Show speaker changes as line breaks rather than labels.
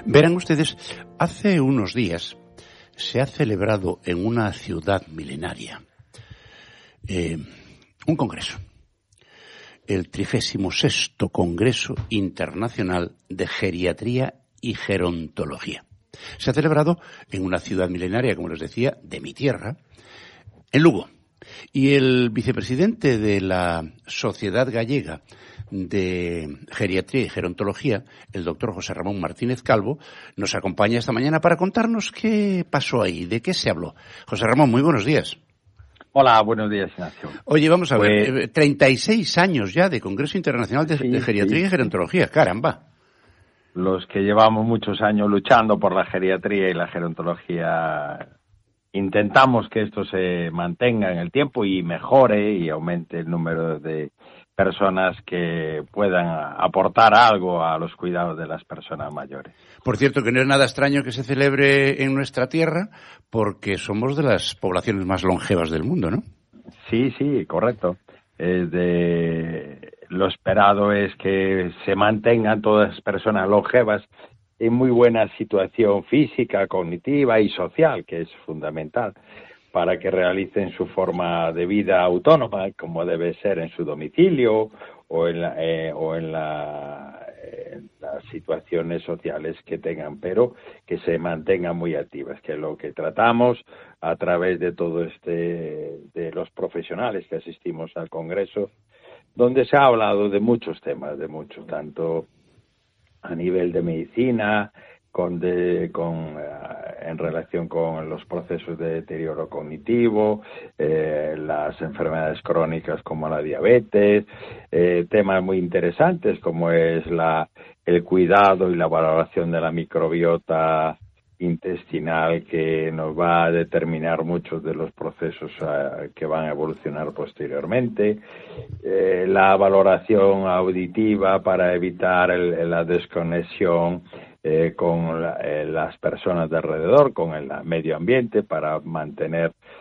Verán ustedes, hace unos días se ha celebrado en una ciudad milenaria un congreso, el 36º Congreso Internacional de Geriatría y Gerontología. Se ha celebrado en una ciudad milenaria, como les decía, de mi tierra, en Lugo. Y el vicepresidente de la Sociedad Gallega de Geriatría y Gerontología, el doctor José Ramón Martínez Calvo, nos acompaña esta mañana para contarnos qué pasó ahí, de qué se habló. José Ramón, muy buenos días.
Hola, buenos días, Ignacio.
Oye, vamos a ver, 36 años ya de Congreso Internacional de Geriatría y Gerontología, caramba.
Los que llevamos muchos años luchando por la geriatría y la gerontología, intentamos que esto se mantenga en el tiempo y mejore y aumente el número de personas que puedan aportar algo a los cuidados de las personas mayores.
Por cierto, que no es nada extraño que se celebre en nuestra tierra, porque somos de las poblaciones más longevas del mundo, ¿no?
Sí, correcto. Lo esperado es que se mantengan todas las personas longevas en muy buena situación física, cognitiva y social, que es fundamental, para que realicen su forma de vida autónoma, como debe ser en su domicilio o en las situaciones sociales que tengan, pero que se mantengan muy activas, que es lo que tratamos a través de todo de los profesionales que asistimos al Congreso, donde se ha hablado de muchos temas, tanto a nivel de medicina, en relación con los procesos de deterioro cognitivo, las enfermedades crónicas como la diabetes, temas muy interesantes como es el cuidado y la valoración de la microbiota intestinal, que nos va a determinar muchos de los procesos que van a evolucionar posteriormente, la valoración auditiva para evitar la desconexión con las personas de alrededor, con el medio ambiente, para mantener